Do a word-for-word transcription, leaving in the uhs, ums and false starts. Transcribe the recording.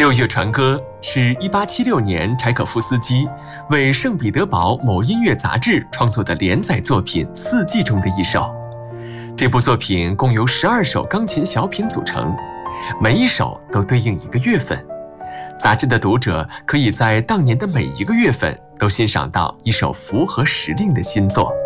六月传歌是一八七六年柴可夫斯基为圣彼得堡某音乐杂志创作的连载作品《四季》中的一首。这部作品共由十二首钢琴小品组成，每一首都对应一个月份。杂志的读者可以在当年的每一个月份都欣赏到一首符合时令的新作。